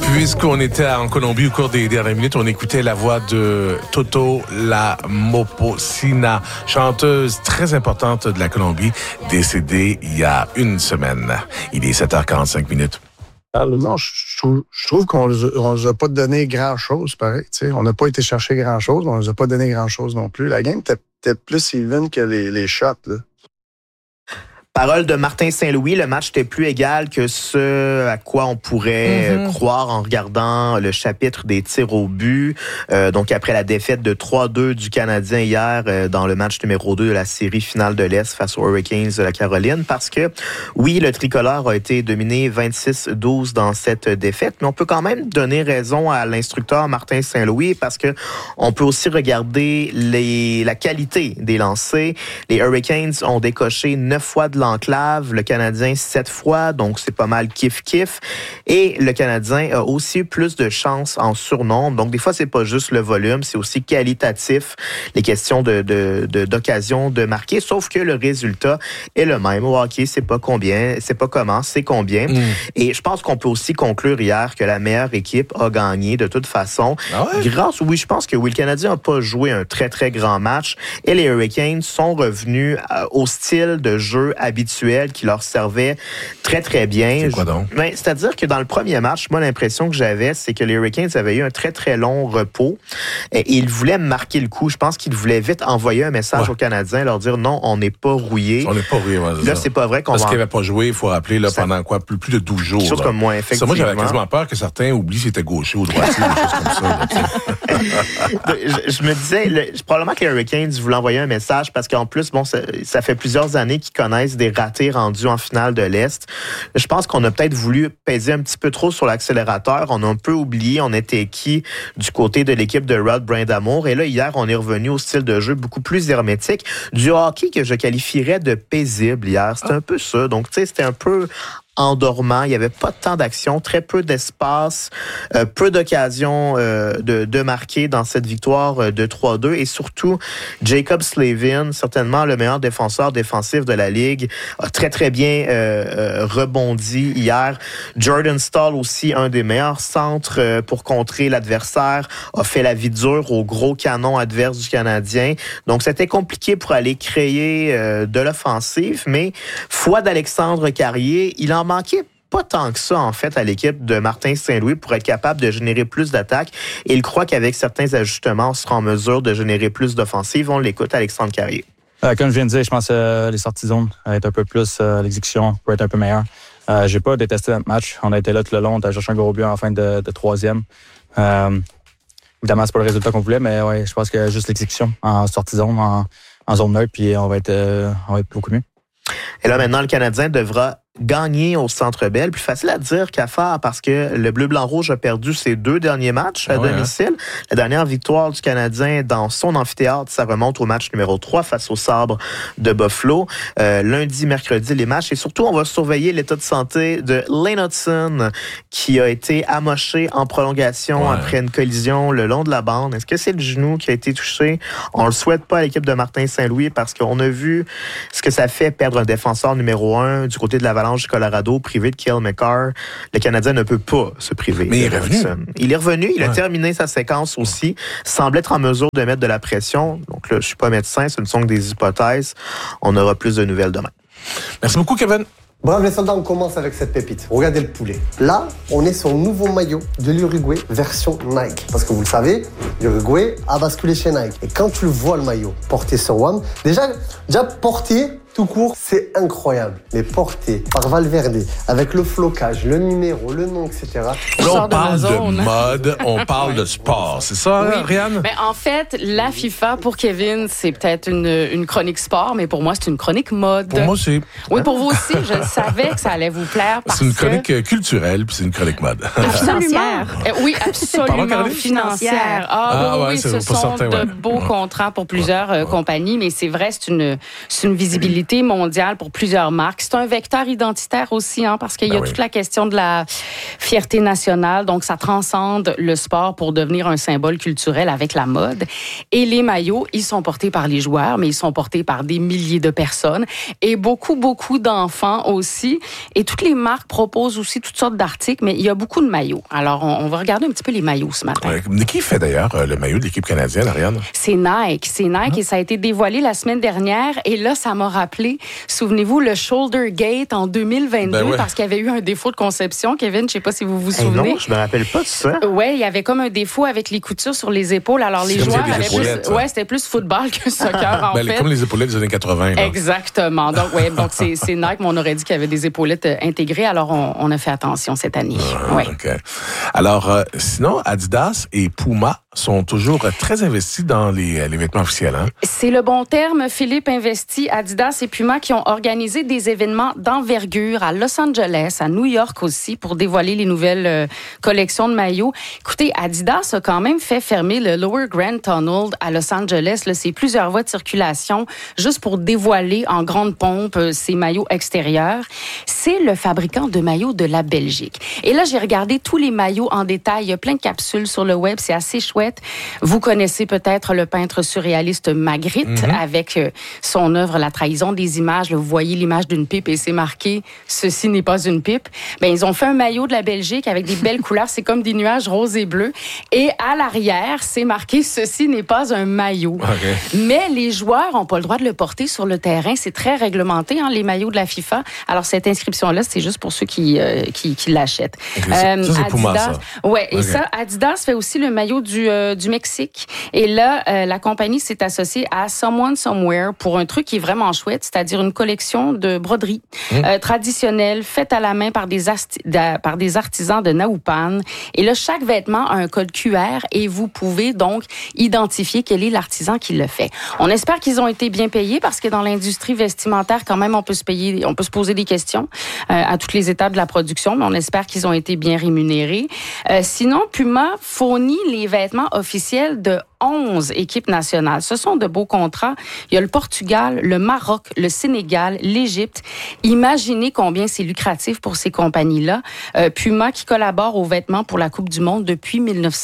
Puisqu'on était en Colombie au cours des dernières minutes, on écoutait la voix de Toto La Moposina, chanteuse très importante de la Colombie, décédée il y a une semaine. Il est 7h45 minutes. Non, je trouve qu'on ne nous a pas donné grand-chose, pareil. T'sais. On n'a pas été chercher grand-chose, on ne nous a pas donné grand-chose non plus. La game était peut-être plus even que les shots, là. Parole de Martin Saint-Louis, le match était plus égal que ce à quoi on pourrait croire en regardant le chapitre des tirs au but. Donc après la défaite de 3-2 du Canadien hier dans le match numéro 2 de la série finale de l'Est face aux Hurricanes de la Caroline, parce que oui, le tricolore a été dominé 26-12 dans cette défaite, mais on peut quand même donner raison à l'instructeur Martin Saint-Louis parce que on peut aussi regarder la qualité des lancers. Les Hurricanes ont décoché 9 fois de l'enclave, le Canadien 7 fois, donc c'est pas mal kiff-kiff. Et le Canadien a aussi eu plus de chances en surnombre. Donc des fois, c'est pas juste le volume, c'est aussi qualitatif, les questions d'occasion de marquer, sauf que le résultat est le même. Au hockey, c'est pas combien, c'est pas comment, c'est combien. Et je pense qu'on peut aussi conclure hier que la meilleure équipe a gagné de toute façon. Ah ouais? Oui, je pense que oui, le Canadien n'a pas joué un très, très grand match et les Hurricanes sont revenus au style de jeu habituel qui leur servait très, très bien. C'est quoi donc? C'est-à-dire que dans le premier match, moi, l'impression que j'avais, c'est que les Hurricanes avaient eu un très, très long repos et ils voulaient marquer le coup. Je pense qu'ils voulaient vite envoyer un message aux Canadiens, leur dire non, on n'est pas rouillés. On n'est pas rouillés, ouais, là, c'est pas vrai qu'on Parce qu'ils n'avaient pas joué, il faut rappeler, là, pendant quoi? Plus de 12 jours. Quelque chose comme moi, effectivement. Ça, moi, j'avais quasiment peur que certains oublient si c'était gaucher ou droitier, des choses comme ça. Je me disais, probablement que les Hurricanes voulaient envoyer un message parce qu'en plus, bon, ça fait plusieurs années qu'ils connaissent des ratés rendus en finale de l'Est. Je pense qu'on a peut-être voulu peser un petit peu trop sur l'accélérateur. On a un peu oublié, on était qui du côté de l'équipe de Rod Brindamour. Et là, hier, on est revenu au style de jeu beaucoup plus hermétique. Du hockey que je qualifierais de paisible hier. C'était un peu ça. Donc, tu sais, c'était un peu endormant. Il n'y avait pas tant d'action, très peu d'espace, peu d'occasions de marquer dans cette victoire de 3-2. Et surtout, Jaccob Slavin, certainement le meilleur défenseur défensif de la Ligue, a très, très bien rebondi hier. Jordan Staal aussi, un des meilleurs centres pour contrer l'adversaire, a fait la vie dure au gros canon adverse du Canadien. Donc, c'était compliqué pour aller créer de l'offensive, mais foi d'Alexandre Carrier, il en manquait pas tant que ça, en fait, à l'équipe de Martin Saint-Louis pour être capable de générer plus d'attaques. Et il croit qu'avec certains ajustements, on sera en mesure de générer plus d'offensives. On l'écoute, Alexandre Carrier. Comme je viens de dire, je pense que les sorties de zone être un peu plus, l'exécution peut être un peu meilleure. J'ai pas détesté notre match. On a été là tout le long. On a cherché un gros but en fin de troisième. Évidemment, c'est pas le résultat qu'on voulait, mais ouais, je pense que juste l'exécution en sortie de zone, en zone neutre, puis on va être beaucoup mieux. Et là, maintenant, le Canadien devra gagné au Centre Bell. Plus facile à dire qu'à faire parce que le Bleu-Blanc-Rouge a perdu ses 2 derniers matchs à domicile. La dernière victoire du Canadien dans son amphithéâtre, ça remonte au match numéro 3 face au Sabres de Buffalo. Lundi, mercredi, les matchs. Et surtout, on va surveiller l'état de santé de Lane Hutson qui a été amoché en prolongation après une collision le long de la bande. Est-ce que c'est le genou qui a été touché? On le souhaite pas à l'équipe de Martin Saint-Louis parce qu'on a vu ce que ça fait perdre un défenseur numéro 1 du côté de l'Avalanche du Colorado, privé de Cale Makar. Le Canadien ne peut pas se priver. Mais il est revenu. Il est revenu. Il a terminé sa séquence aussi. Semble être en mesure de mettre de la pression. Donc là, je suis pas médecin. Ce ne sont que des hypothèses. On aura plus de nouvelles demain. Merci beaucoup, Kevin. Bravo les soldats, on commence avec cette pépite. Regardez le poulet. Là, on est sur le nouveau maillot de l'Uruguay version Nike. Parce que vous le savez, l'Uruguay a basculé chez Nike. Et quand tu le vois le maillot porté sur WAM, déjà porté tout court, c'est incroyable. Mais porté par Valverde, avec le flocage, le numéro, le nom, etc. Là, on parle de mode, on parle de sport. C'est ça, Rianne? Ben, en fait, la FIFA, pour Kevin, c'est peut-être une chronique sport, mais pour moi, c'est une chronique mode. Pour moi aussi. Oui, pour vous aussi. Je savais que ça allait vous plaire. C'est une chronique culturelle, puis c'est une chronique mode. Financière. Oui, absolument. Pardon, Financière. Oui, ce sont de beaux contrats pour plusieurs compagnies, mais c'est vrai, c'est une visibilité visibilité mondiale pour plusieurs marques. C'est un vecteur identitaire aussi, parce qu'il y a toute la question de la fierté nationale. Donc, ça transcende le sport pour devenir un symbole culturel avec la mode. Et les maillots, ils sont portés par les joueurs, mais ils sont portés par des milliers de personnes et beaucoup d'enfants aussi. Et toutes les marques proposent aussi toutes sortes d'articles, mais il y a beaucoup de maillots. Alors, on va regarder un petit peu les maillots ce matin. Qui fait d'ailleurs le maillot de l'équipe canadienne, Ariane? C'est Nike. Et ça a été dévoilé la semaine dernière. Et là, ça m'a rappelé, souvenez-vous, le Shoulder Gate en 2022, parce qu'il y avait eu un défaut de conception. Kevin, je ne sais pas si vous vous souvenez. Non, je me rappelle pas de ça. Oui, il y avait comme un défaut avec les coutures sur les épaules. Alors, les joueurs avaient plus... Ouais, c'était plus football que soccer, en fait. Comme les épaulettes des années 80. Là. Exactement. Donc, c'est Nike, mais on aurait dit qu'il y avait des épaulettes intégrées. Alors, on a fait attention cette année. OK. Alors, sinon, Adidas et Puma sont toujours très investis dans les vêtements officiels. C'est le bon terme, Philippe. Investi, Adidas et Puma qui ont organisé des événements d'envergure à Los Angeles, à New York aussi, pour dévoiler les nouvelles collections de maillots. Écoutez, Adidas a quand même fait fermer le Lower Grand Tunnel à Los Angeles. Là, c'est plusieurs voies de circulation juste pour dévoiler en grande pompe ces maillots extérieurs. C'est le fabricant de maillots de la Belgique. Et là, j'ai regardé tous les maillots en détail. Il y a plein de capsules sur le web. C'est assez chouette. Vous connaissez peut-être le peintre surréaliste Magritte avec son œuvre La trahison des images. Là, vous voyez l'image d'une pipe et c'est marqué « Ceci n'est pas une pipe ». Ils ont fait un maillot de la Belgique avec des belles couleurs. C'est comme des nuages roses et bleus. Et à l'arrière, c'est marqué « Ceci n'est pas un maillot ». Okay. Mais les joueurs n'ont pas le droit de le porter sur le terrain. C'est très réglementé, les maillots de la FIFA. Alors, cette inscription-là, c'est juste pour ceux qui l'achètent. Okay, ça, c'est Puma, ça. Ouais, et ça, Adidas fait aussi le maillot du Mexique. Et là, la compagnie s'est associée à Someone Somewhere pour un truc qui est vraiment chouette, c'est-à-dire une collection de broderies traditionnelles faites à la main par des artisans de Naupan. Et là, chaque vêtement a un code QR et vous pouvez donc identifier quel est l'artisan qui le fait. On espère qu'ils ont été bien payés parce que dans l'industrie vestimentaire, quand même, on peut se poser des questions à toutes les étapes de la production, mais on espère qu'ils ont été bien rémunérés. Sinon, Puma fournit les vêtements officiels de 11 équipes nationales. Ce sont de beaux contrats. Il y a le Portugal, le Maroc, le Sénégal, l'Égypte. Imaginez combien c'est lucratif pour ces compagnies-là. Puma qui collabore aux vêtements pour la Coupe du Monde depuis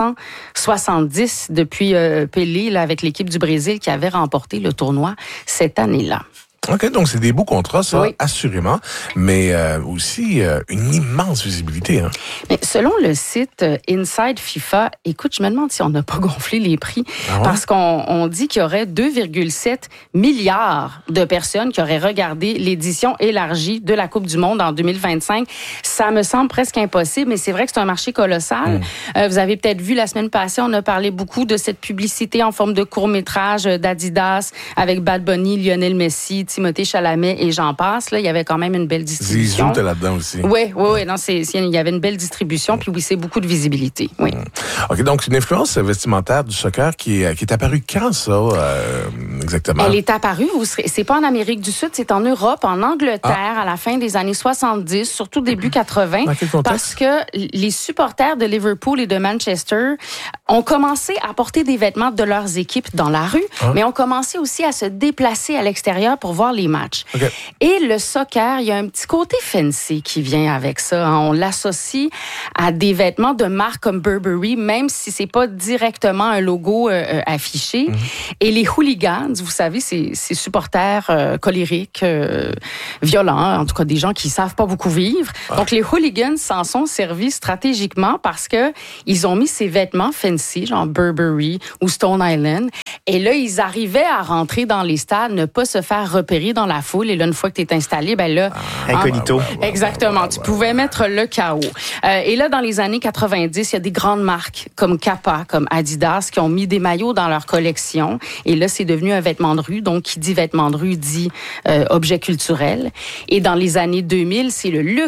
1970, depuis Pelé là, avec l'équipe du Brésil qui avait remporté le tournoi cette année-là. OK, donc c'est des beaux contrats, ça, assurément, mais aussi une immense visibilité. Mais selon le site Inside FIFA, écoute, je me demande si on n'a pas gonflé les prix, parce qu'on dit qu'il y aurait 2,7 milliards de personnes qui auraient regardé l'édition élargie de la Coupe du Monde en 2025. Ça me semble presque impossible, mais c'est vrai que c'est un marché colossal. Vous avez peut-être vu la semaine passée, on a parlé beaucoup de cette publicité en forme de court-métrage d'Adidas avec Bad Bunny, Lionel Messi, Timothée Chalamet et j'en passe. Là, il y avait quand même une belle distribution. Zizou était là-dedans aussi. Oui. Non, il y avait une belle distribution, puis c'est beaucoup de visibilité. Oui. OK, donc une influence vestimentaire du soccer qui est apparue quand, ça, exactement? Elle est apparue, c'est pas en Amérique du Sud, c'est en Europe, en Angleterre, à la fin des années 70, surtout début 80. Dans quel contexte? Parce que les supporters de Liverpool et de Manchester ont commencé à porter des vêtements de leurs équipes dans la rue, mais ont commencé aussi à se déplacer à l'extérieur pour voir les matchs. Okay. Et le soccer, il y a un petit côté fancy qui vient avec ça. On l'associe à des vêtements de marques comme Burberry, même si c'est pas directement un logo affiché. Et les hooligans, vous savez, ces supporters colériques, violents, en tout cas des gens qui savent pas beaucoup vivre. Donc les hooligans s'en sont servis stratégiquement parce que ils ont mis ces vêtements fancy, genre Burberry ou Stone Island. Et là, ils arrivaient à rentrer dans les stades, ne pas se faire repérer dans la foule. Et là, une fois que tu es installé, ben là... Incognito. Exactement. Tu pouvais mettre le chaos. Et là, dans les années 90, il y a des grandes marques comme Kappa, comme Adidas, qui ont mis des maillots dans leur collection. Et là, c'est devenu un vêtement de rue. Donc, qui dit vêtement de rue dit objet culturel. Et dans les années 2000, c'est le luxe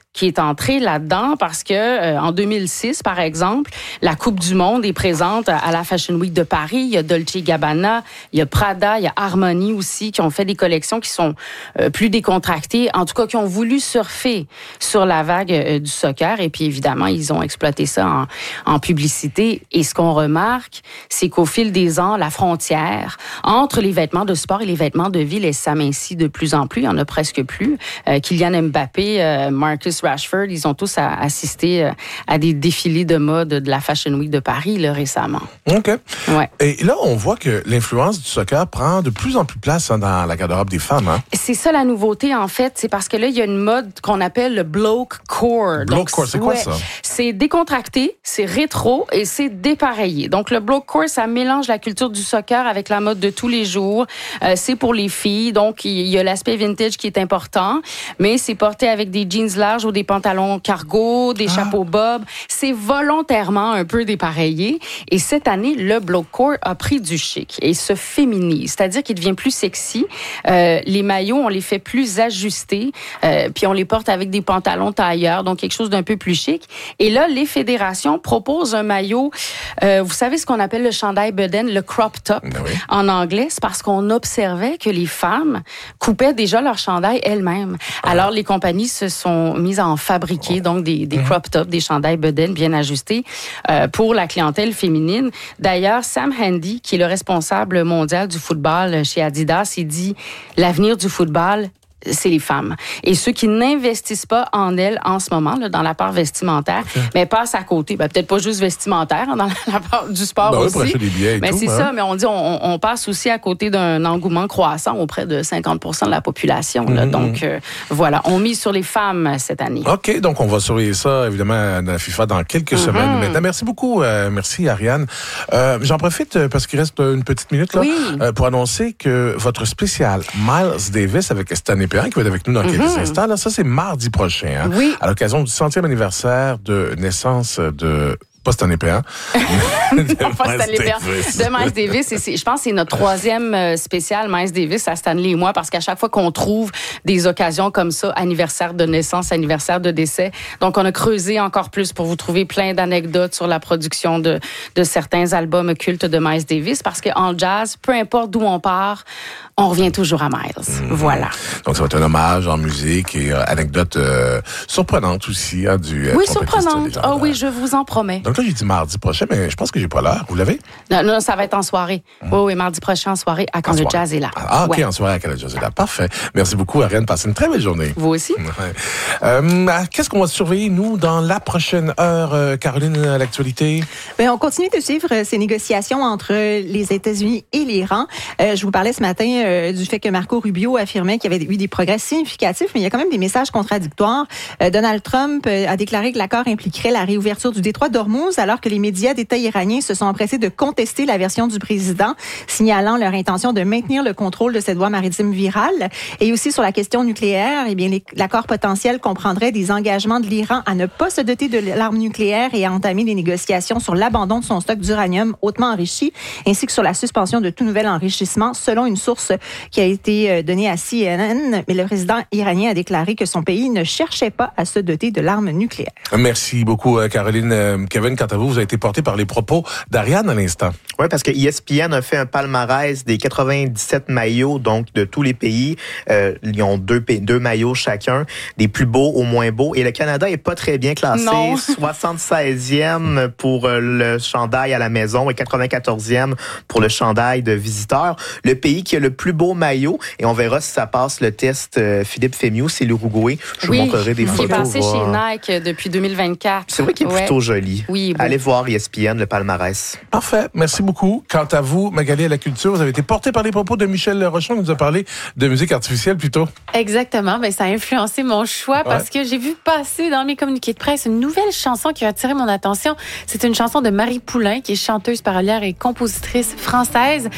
qui est entré là-dedans parce que en 2006, par exemple, la Coupe du Monde est présente à la Fashion Week de Paris. Il y a Dolce & Gabbana, il y a Prada, il y a Armani aussi qui ont fait des collections qui sont plus décontractées, en tout cas qui ont voulu surfer sur la vague du soccer. Et puis évidemment, ils ont exploité ça en publicité. Et ce qu'on remarque, c'est qu'au fil des ans, la frontière entre les vêtements de sport et les vêtements de ville s'amincit de plus en plus. Il n'y en a presque plus. Kylian Mbappé, Marcus Rashford, ils ont tous assisté à des défilés de mode de la Fashion Week de Paris là, récemment. OK. Ouais. Et là, on voit que l'influence du soccer prend de plus en plus place dans la garde-robe des femmes. Hein? C'est ça la nouveauté, en fait. C'est parce que là, il y a une mode qu'on appelle le bloke core. Bloke core, c'est quoi ça? C'est décontracté, c'est rétro et c'est dépareillé. Donc, le bloke core, ça mélange la culture du soccer avec la mode de tous les jours. C'est pour les filles. Donc, il y a l'aspect vintage qui est important, mais c'est porté avec des jeans larges ou des pantalons cargo, des chapeaux bob. C'est volontairement un peu dépareillé. Et cette année, le bloke core a pris du chic et se féminise, c'est-à-dire qu'il devient plus sexy. Les maillots, on les fait plus ajustés, puis on les porte avec des pantalons tailleurs, donc quelque chose d'un peu plus chic. Et là, les fédérations proposent un maillot, vous savez ce qu'on appelle le chandail bedaine, le crop top en anglais, c'est parce qu'on observait que les femmes coupaient déjà leur chandail elles-mêmes. Alors, les compagnies se sont mises à en fabriquer, donc des crop tops, des chandails bedaine bien ajustés pour la clientèle féminine. D'ailleurs, Sam Handy, qui est le responsable mondial du football chez Adidas, il dit « L'avenir du football, c'est les femmes. Et ceux qui n'investissent pas en elles en ce moment, là, dans la part vestimentaire, mais passent à côté. Ben, peut-être pas juste vestimentaire, hein, dans la part du sport aussi. Pour acheter des billets et mais tout, c'est ça, mais on dit on passe aussi à côté d'un engouement croissant auprès de 50% de la population. Là. Donc, voilà, on mise sur les femmes cette année. OK, donc on va surveiller ça, évidemment, dans la FIFA dans quelques semaines. Maintenant, merci beaucoup. Merci, Ariane. J'en profite, parce qu'il reste une petite minute, là, pour annoncer que votre spécial Miles Davis avec Stan Péan, qui va être avec nous dans quelques instants. Là, ça, c'est mardi prochain. Hein, à l'occasion du 100e anniversaire de naissance de... Pas Stanley Péan. De Miles Davis. Je pense que c'est notre troisième spécial Miles Davis à Stanley et moi, parce qu'à chaque fois qu'on trouve des occasions comme ça, anniversaire de naissance, anniversaire de décès, donc on a creusé encore plus pour vous trouver plein d'anecdotes sur la production de certains albums cultes de Miles Davis, parce qu'en jazz, peu importe d'où on part, on revient toujours à Miles. Voilà. Donc, ça va être un hommage en musique et anecdote surprenante aussi du oui, surprenante. Ah oui, je vous en promets. Donc là, j'ai dit mardi prochain, mais je pense que j'ai pas l'heure. Vous l'avez? Non, ça va être en soirée. Oui, mardi prochain en soirée, à quand le jazz est là. Ah, OK, en soirée, à quand le jazz est là. Parfait. Merci beaucoup, Ariane. Passez une très belle journée. Vous aussi. Qu'est-ce qu'on va surveiller, nous, dans la prochaine heure, Caroline, à l'actualité? Bien, on continue de suivre ces négociations entre les États-Unis et l'Iran. Je vous parlais ce matin du fait que Marco Rubio affirmait qu'il y avait eu des progrès significatifs, mais il y a quand même des messages contradictoires. Donald Trump a déclaré que l'accord impliquerait la réouverture du détroit d'Ormuz, alors que les médias d'État iraniens se sont empressés de contester la version du président, signalant leur intention de maintenir le contrôle de cette voie maritime virale. Et aussi sur la question nucléaire, eh bien, l'accord potentiel comprendrait des engagements de l'Iran à ne pas se doter de l'arme nucléaire et à entamer des négociations sur l'abandon de son stock d'uranium hautement enrichi, ainsi que sur la suspension de tout nouvel enrichissement, selon une source qui a été donnée à CNN. Mais le président iranien a déclaré que son pays ne cherchait pas à se doter de l'arme nucléaire. Merci beaucoup, Caroline. Kevin, quant à vous, vous avez été porté par les propos d'Ariane à l'instant. Oui, parce que ESPN a fait un palmarès des 97 maillots, donc de tous les pays. Ils ont deux maillots chacun, des plus beaux aux moins beaux. Et le Canada est pas très bien classé. Non. 76e pour le chandail à la maison et 94e pour le chandail de visiteur. Le pays qui a le plus beau maillot, et on verra si ça passe le test Philippe Fémieux, c'est l'Uruguay. Je vous montrerai des photos. Il est passé chez Nike depuis 2024. C'est vrai qu'il est plutôt joli. Oui, allez voir ESPN, le palmarès. Parfait. Merci beaucoup. Quant à vous, Magali à la culture, vous avez été porté par les propos de Michel Rochon, qui nous a parlé de musique artificielle plutôt. Exactement. Ben, ça a influencé mon choix parce que j'ai vu passer dans mes communiqués de presse une nouvelle chanson qui a attiré mon attention. C'est une chanson de Marie Poulain, qui est chanteuse, parolière et compositrice française.